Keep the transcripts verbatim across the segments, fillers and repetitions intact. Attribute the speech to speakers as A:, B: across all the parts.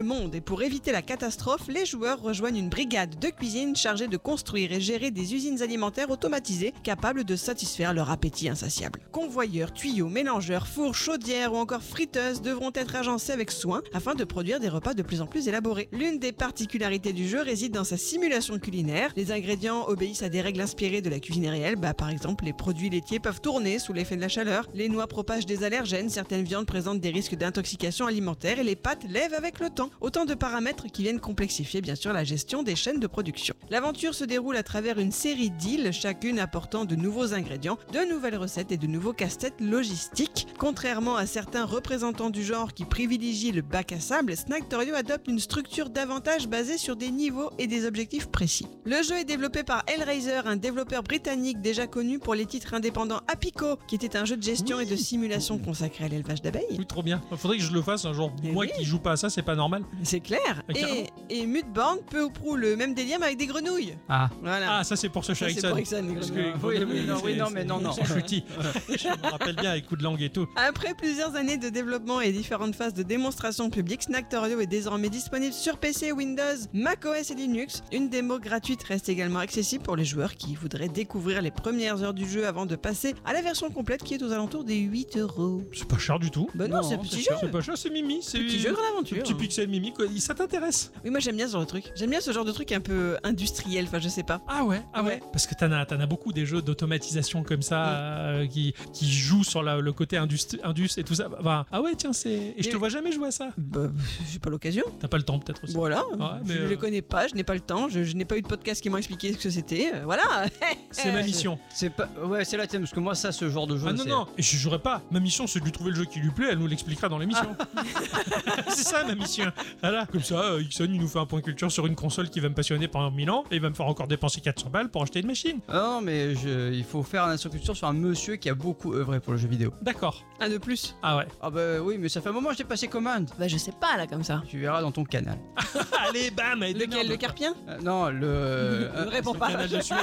A: monde et pour éviter la catastrophe, les joueurs rejoignent une brigade de cuisine chargée de construire et gérer des usines alimentaires automatisées capables de satisfaire leur appétit insatiable. Convoyeurs, tuyaux, mélangeurs, fours, chaudières ou encore friteuses devront être agencés avec soin afin de produire des repas de plus en plus élaborés. L'une des particularités du jeu réside dans sa simulation culinaire. Les ingrédients obéissent à des règles inspirées de la cuisine réelle. Bah, par exemple, les produits laitiers peuvent tourner sous l'effet de la chaleur, les noix propagent des allergènes, certaines viandes présentent des risques d'intoxication alimentaire et les pâtes lèvent avec le temps. Autant de paramètres qui viennent complexifier bien sûr la gestion des chaînes de production. L'aventure se déroule à travers une série d'îles, chacune apportant de nouveaux ingrédients, de nouvelles recettes et de nouveaux casse-têtes logistiques. Contrairement à certains représentants du genre qui privilégient le bac à sable, Snacktorio adopte une structure davantage basée sur des niveaux et des objectifs précis. Le jeu est développé par Hellraiser, un développeur britannique déjà connu pour les titres indépendants Apico, qui était un jeu de gestion oui. et de simulation consacré à l'élevage d'abeilles.
B: Oui, trop bien. Il faudrait que je le fasse un jour. Et Moi oui. qui joue pas à ça, c'est pas normal.
A: C'est clair. Et, et Mudbound, peu ou prou le même délire mais avec des grenouilles.
B: Ah, voilà. Ah ça c'est pour ce chez Ericsson.
A: C'est pour Ericsson, les grenouilles.
B: Oui, oui, non, oui, non, mais non, non. C'est chutis. Je me rappelle bien avec coups de langue et tout.
A: Après plusieurs années de développement et différentes phases de démonstration publique, Snacktorio est désormais disponible sur P C, Windows, macOS et Linux. Une démo gratuite reste également accessible pour les joueurs qui voudraient découvrir les premières heures du jeu avant de passer à la version complète qui est aux alentours des huit euros.
B: C'est pas cher du tout.
A: Bah non, non c'est un petit jeu.
B: C'est pas cher, c'est Mimi. C'est
A: petit jeu grande aventure.
B: Petit pixel Mimi, quoi. Ça t'intéresse?
A: Oui, moi j'aime bien ce genre de truc. J'aime bien ce genre de truc un peu industriel, enfin je sais pas.
B: Ah ouais, ah ouais. ouais. Parce que t'en as, t'en as beaucoup des jeux d'automatisation comme ça mmh. euh, qui, qui jouent sur la, le côté indus, indus et tout ça. Enfin, ah ouais, tiens, c'est. Et, et je te vois jamais jouer à ça.
A: Bah, j'ai pas l'occasion.
B: T'as pas le temps peut-être aussi.
A: Voilà.
B: Ouais, mais
A: je
B: euh...
A: les connais pas, je n'ai pas le temps, je, je n'ai pas eu de podcast qui m'ont expliqué ce que c'était. Euh, voilà.
B: C'est ma mission.
C: C'est pas. Ouais, c'est la tienne parce que moi ça, ce genre de jeu.
B: Ah non
C: c'est...
B: non. Et je jouerai pas. Ma mission, c'est de lui trouver le jeu qui lui plaît. Elle nous l'expliquera dans l'émission. Ah. C'est ça ma mission. Voilà. Comme ça, euh, Ixon, il nous fait un point culture sur une console qui va me passionner pendant mille ans et il va me faire encore dépenser quatre cents balles pour acheter une machine.
C: Ah non, mais je... il faut faire un instant culture sur un monsieur qui a beaucoup œuvré pour le jeu vidéo.
B: D'accord.
A: Un de plus.
B: Ah ouais.
C: Ah bah oui, mais ça fait un moment que j'ai passé commande.
A: Bah je sais pas là comme ça.
C: Tu verras dans ton canal.
B: Allez, bam.
A: Lequel, le Carpien
C: euh, Non, le.
A: Euh, ne réponds pas.
B: Le canal de Suez.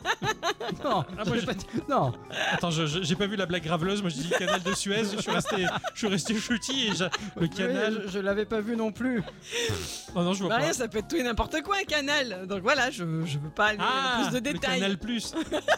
C: Non.
B: Ah, moi,
C: pas... Non.
B: Attends, je, je, j'ai pas vu la blague graveleuse. Moi, je dis canal de Suez. Je suis resté, je suis resté chutis et je... le canal.
C: Oui, je, je l'avais pas vu non plus.
B: Oh non, je vois
A: bah
B: pas.
A: Rien, ça peut être tout et n'importe quoi un canal. Donc voilà, je, je veux pas aller
B: ah,
A: plus de détails.
B: Le canal plus.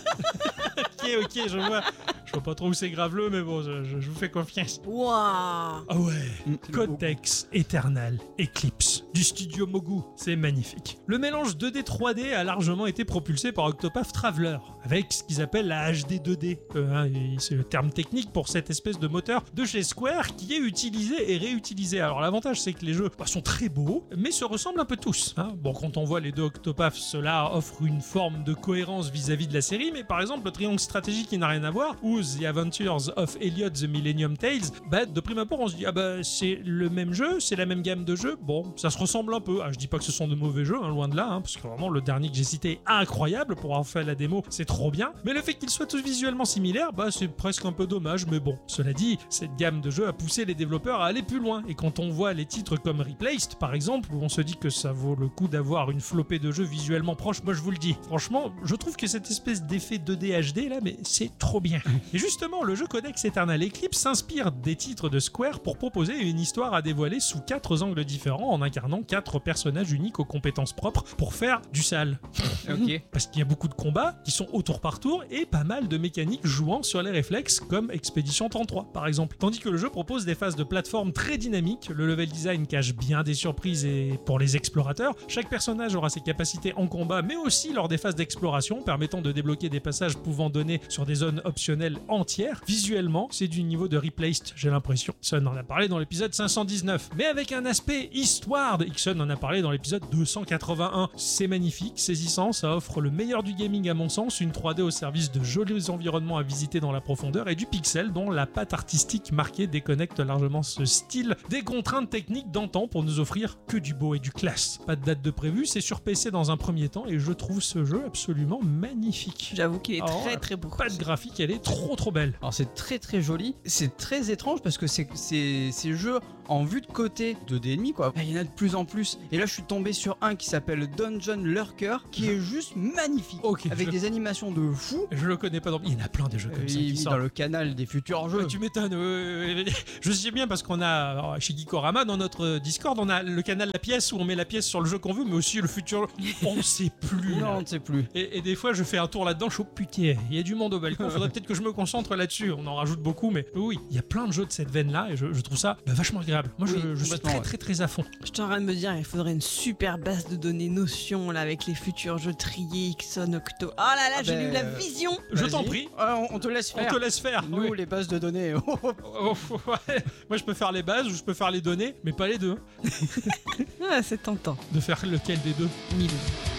B: Ok, ok, je vois. Je vois pas trop où c'est graveleux, mais bon, je, je, je vous fais confiance.
A: Waouh.
B: Ah ouais. Mmh, Codex Eternal Eclipse du studio Mogu. C'est magnifique. Le mélange deux D trois D a largement été propulsé par Octopath Traveler avec ce qu'ils appellent la H D deux D. Euh, hein, c'est le terme technique pour cette espèce de moteur de chez Square qui est utilisé et réutilisé. Alors l'avantage, c'est que les jeux bah, sont très beaux, mais se ressemblent un peu tous. Hein. Bon, quand on voit les deux Octopath, cela offre une forme de cohérence vis-à-vis de la série, mais par exemple le triangle stratégique qui n'a rien à voir, ou The Adventures of Elliot the Millennium Tales, bah, de prime abord on se dit ah bah c'est le même jeu, c'est la même gamme de jeux, bon ça se ressemble un peu. Ah, je dis pas que ce sont de mauvais jeux, hein, loin de là, hein, parce que vraiment le dernier que j'ai cité est incroyable, pour avoir fait la démo c'est trop bien, mais le fait qu'ils soient tous visuellement similaires, bah c'est presque un peu dommage, mais bon, cela dit, cette gamme de jeux a poussé les développeurs à aller plus loin, et quand on voit les titres comme Replaced par exemple, où on se dit que ça vaut le coup d'avoir une flopée de jeux visuellement proches, moi je vous le dis, franchement je trouve que cette espèce d'effet deux D H D là, mais c'est trop bien. Et justement, le jeu Codex Eternal Eclipse s'inspire des titres de Square pour proposer une histoire à dévoiler sous quatre angles différents en incarnant quatre personnages uniques aux compétences propres pour faire du sale.
C: Ok.
B: Parce qu'il y a beaucoup de combats qui sont au tour par tour et pas mal de mécaniques jouant sur les réflexes comme Expédition trente-trois par exemple. Tandis que le jeu propose des phases de plateforme très dynamiques, le level design cache bien des surprises et pour les explorateurs, chaque personnage aura ses capacités en combat mais aussi lors des phases d'exploration permettant de débloquer des passages pouvant donner sur des zones optionnelles entières. Visuellement, c'est du niveau de Replaced, j'ai l'impression. Ixon en a parlé dans l'épisode cinq cent dix-neuf, mais avec un aspect Eastward. Ixon en a parlé dans l'épisode deux cent quatre-vingt-un. C'est magnifique, saisissant, ça offre le meilleur du gaming à mon sens, une trois D au service de jolis environnements à visiter dans la profondeur et du pixel dont la patte artistique marquée déconnecte largement ce style des contraintes techniques d'antan pour nous offrir que du beau et du classe. Pas de date de prévu, c'est sur P C dans un premier temps et je trouve ce jeu absolument magnifique.
A: J'avoue qu'il est
B: Alors,
A: très très beau.
B: Pas de graphique, elle est trop trop trop belle.
C: Alors c'est très très joli, c'est très étrange parce que c'est c'est ces jeux en vue de côté de d'ennemis quoi. Il y en a de plus en plus. Et là je suis tombé sur un qui s'appelle Dungeon Lurker qui est juste magnifique.
B: Ok,
C: avec
B: je
C: des animations de fou.
B: Je le connais pas, donc il y en a plein des jeux comme
C: Euh,
B: ça
C: il est
B: qui
C: mis
B: sortent.
C: dans le canal des futurs jeux.
B: Ouais, tu m'étonnes. ouais, ouais, ouais. Je sais bien parce qu'on a alors, chez Geekorama dans notre Discord, on a le canal La Pièce où on met la pièce sur le jeu qu'on veut, mais aussi le futur. On ne sait plus.
C: Non,
B: là.
C: on ne sait plus.
B: Et, et des fois, je fais un tour là-dedans, je suis oh, putain, il y a du monde au balcon. Faudrait peut-être que je me concentre là-dessus. On en rajoute beaucoup, mais oui, il y a plein de jeux de cette veine-là et je, je trouve ça bah, vachement agréable. Moi, je,
C: Oui,
B: je suis
C: complètement,
B: très,
C: ouais.
B: très, très à fond.
A: Je suis en train de me dire, il faudrait une super base de données Notion là avec les futurs jeux triés, Ixon, Octo. Oh là là,
C: Ah
A: j'ai
C: ben,
A: eu la
C: euh,
A: vision.
B: Je
C: Vas-y.
B: t'en prie.
C: Ah, on, on te laisse
B: On
C: faire.
B: te laisse faire.
C: Nous
B: oui.
C: les bases de données. Oh, oh.
B: Oh, ouais. Moi, je peux faire les bases ou je peux faire les données, mais pas les deux.
A: Ah, c'est tentant.
B: De faire lequel des deux
A: Mille.